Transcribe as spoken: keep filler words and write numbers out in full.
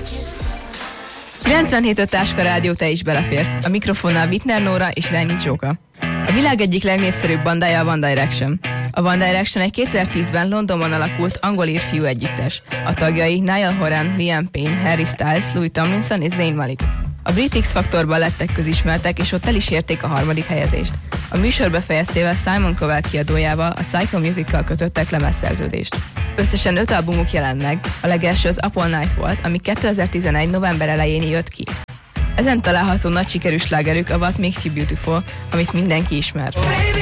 kilencvenhét öt Táska Rádió, te is beleférsz. A mikrofonnál Wittner Nóra és Rányi Csóka. A világ egyik legnépszerűbb bandája a One Direction. A One Direction egy kétezer-tízben Londonban alakult angol ír fiú együttes. A tagjai Niall Horan, Liam Payne, Harry Styles, Louis Tomlinson és Zayn Malik. A Brit X-faktorban lettek közismertek, és ott el is érték a harmadik helyezést. A műsor befejeztével Simon Cowell kiadójával, a Psycho Music-kal kötöttek lemezszerződést. Összesen öt albumuk jelent meg, a legelső az Up All Night volt, ami kétezer-tizenegy november elején jött ki. Ezen található nagy sikerű slágerük a What Makes You Beautiful, amit mindenki ismer.